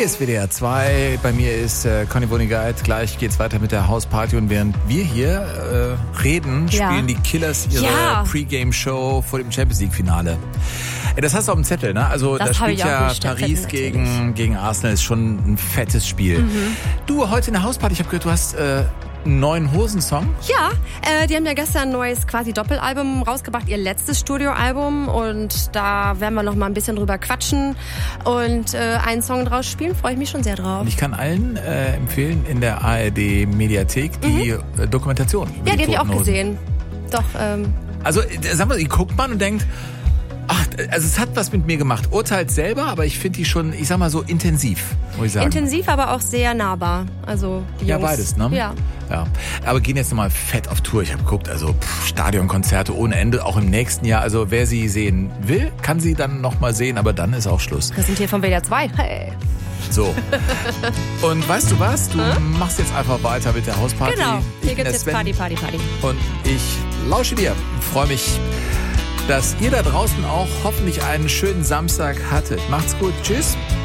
Hier ist WDR 2, bei mir ist Conny Wonigkeit. Gleich geht's weiter mit der Hausparty und während wir hier reden, spielen die Killers ihre Pre-Game-Show vor dem Champions-League-Finale. Das hast du auf dem Zettel, ne? Also da spielt ja Paris gegen Arsenal, ist schon ein fettes Spiel. Mhm. Du, heute in der Hausparty, ich habe gehört, du hast einen neuen Hosensong? Ja, die haben ja gestern ein neues quasi Doppelalbum rausgebracht, ihr letztes Studioalbum, und da werden wir noch mal ein bisschen drüber quatschen und einen Song draus spielen, freue ich mich schon sehr drauf. Und ich kann allen empfehlen, in der ARD-Mediathek die Dokumentation. Ja, die habe ich auch gesehen. Doch. Also, sag mal, die guckt man und denkt, ach, also es hat was mit mir gemacht. Urteilt selber, aber ich finde die schon, ich sag mal so intensiv, muss ich sagen. Intensiv, aber auch sehr nahbar. Also die Jungs. Ja, beides, ne? Ja. Aber gehen jetzt nochmal fett auf Tour. Ich habe geguckt, also Stadionkonzerte ohne Ende, auch im nächsten Jahr. Also wer sie sehen will, kann sie dann nochmal sehen, aber dann ist auch Schluss. Präsentiert von WDR 2. Hey. So. Und weißt du was? Du machst jetzt einfach weiter mit der Hausparty. Genau, hier gibt's jetzt Party. Und ich lausche dir, freue mich, dass ihr da draußen auch hoffentlich einen schönen Samstag hattet. Macht's gut, tschüss.